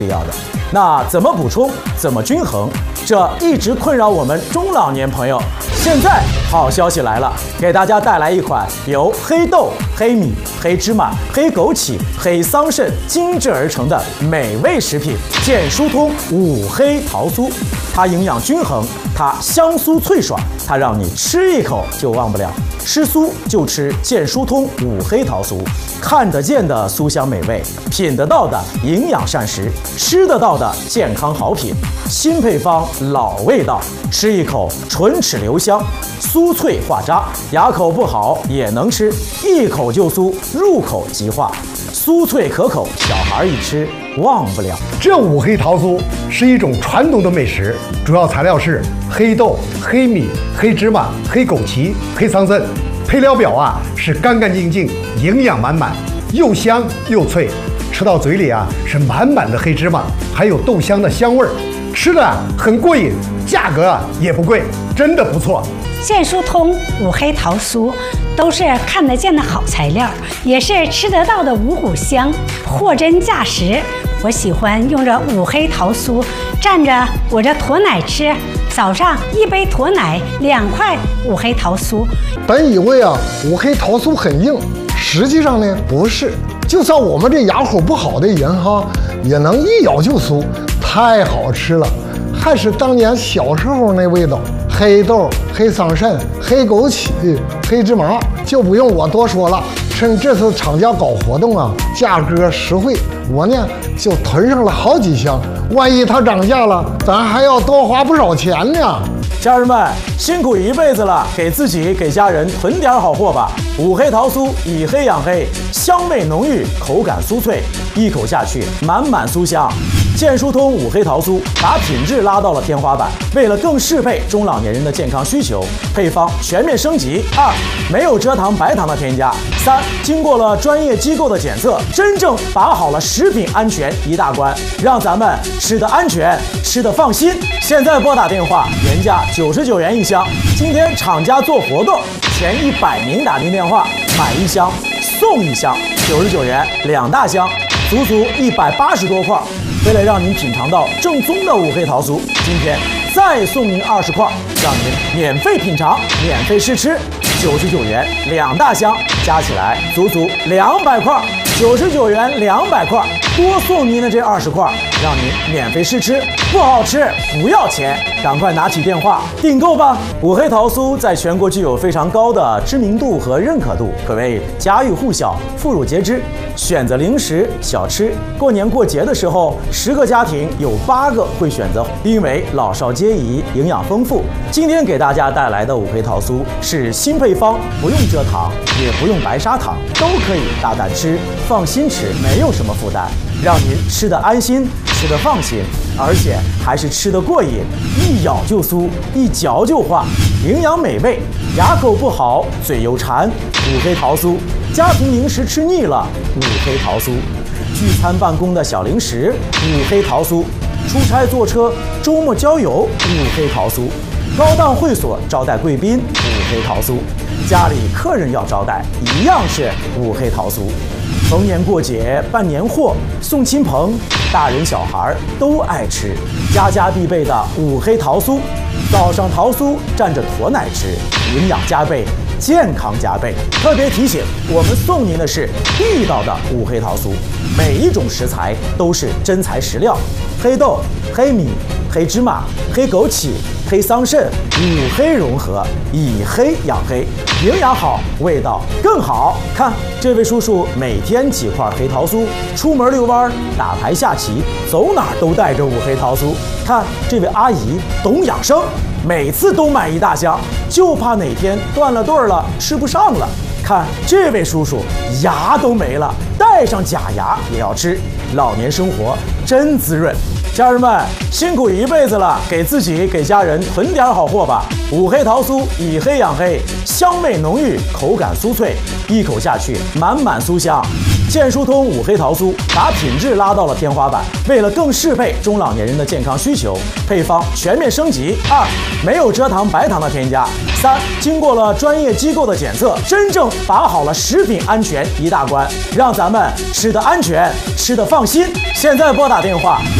必要的。那怎么补充？怎么均衡？这一直困扰我们中老年朋友。现在好消息来了，给大家带来一款由黑豆、黑米、黑芝麻、黑枸杞、黑桑葚精制而成的美味食品——健疏通五黑桃酥。它营养均衡，它香酥脆爽，它让你吃一口就忘不了。吃酥就吃健疏通五黑桃酥，看得见的酥香美味，品得到的营养膳食，吃得到的健康好品，新配方老味道，吃一口唇齿留香，酥脆化渣，牙口不好也能吃，一口就酥，入口即化，酥脆可口，小孩一吃忘不了。 这五黑桃酥是一种传统的美食，主要材料是黑豆、黑米、黑芝麻、黑枸杞、黑桑葚。配料表是干干净净，营养满满，又香又脆，吃到嘴里是满满的黑芝麻，还有豆香的香味儿，吃的很过瘾，价格也不贵，真的不错。 健疏通五黑桃酥都是看得见的好材料，也是吃得到的五谷香，货真价实。我喜欢用这五黑桃酥蘸着我这驼奶吃，早上一杯驼奶，2块五黑桃酥。 本以为五黑桃酥很硬，实际上呢不是，就算我们这牙口不好的人也能一咬就酥，太好吃了，还是当年小时候那味道。黑豆、黑桑葚、黑枸杞、黑芝麻就不用我多说了。趁这次厂家搞活动价格实惠，我呢就囤上了好几箱，万一它涨价了，咱还要多花不少钱呢。 家人们辛苦一辈子了，给自己给家人囤点好货吧。五黑桃酥以黑养黑，香味浓郁，口感酥脆，一口下去满满酥香。健疏通五黑桃酥把品质拉到了天花板，为了更适配中老年人的健康需求，配方全面升级。2、没有蔗糖白糖的添加。3、经过了专业机构的检测，真正把好了食品安全一大关，让咱们吃得安全，吃得放心。现在拨打电话，原价99元一箱，今天厂家做活动，前100名打进电话买1箱送1箱，99元2大箱，足足180多块。为了让您品尝到正宗的五黑桃酥，今天再送您20块，让您免费品尝，免费试吃，99元2大箱，加起来足足200块，99元200块，多送您的这20块，让您免费试吃，不好吃不要钱，赶快拿起电话订购吧！五黑桃酥在全国具有非常高的知名度和认可度，可谓家喻户晓，妇孺皆知。选择零食小吃，过年过节的时候，10个家庭有8个会选择，因为老少皆宜，营养丰富。今天给大家带来的五黑桃酥是新配方，不用蔗糖，也不用白砂糖，都可以大胆吃，放心吃，没有什么负担，让您吃得安心，吃得放心，而且还是吃得过瘾，一咬就酥，一嚼就化，营养美味，牙口不好，嘴又馋，五黑桃酥。家庭零食吃腻了，五黑桃酥；聚餐办公的小零食，五黑桃酥；出差坐车、周末郊游，五黑桃酥；高档会所招待贵宾，五黑桃酥；家里客人要招待，一样是五黑桃酥。逢年过节办年货，送亲朋，大人小孩都爱吃，家家必备的五黑桃酥。早上桃酥蘸着驼奶吃，营养加倍，健康加倍。特别提醒，我们送您的是地道的五黑桃酥，每一种食材都是真材实料，黑豆、黑米、黑芝麻、黑枸杞、黑桑葚，五黑融合，以黑养黑，营养好，味道更好。看这位叔叔每天几块黑桃酥，出门遛弯、打牌下棋，走哪儿都带着五黑桃酥。看这位阿姨懂养生，每次都买1大箱，就怕哪天断了顿了，吃不上了。看这位叔叔牙都没了，带上假牙也要吃，老年生活真滋润。家人们辛苦一辈子了，给自己给家人囤点好货吧。五黑桃酥以黑养黑，香味浓郁，口感酥脆，一口下去满满酥香。 健舒通五黑桃酥把品质拉到了天花板，为了更适配中老年人的健康需求，配方全面升级。2、没有蔗糖、白糖的添加。3、经过了专业机构的检测，真正把好了食品安全一大关，让咱们吃得安全，吃得放心。现在拨打电话。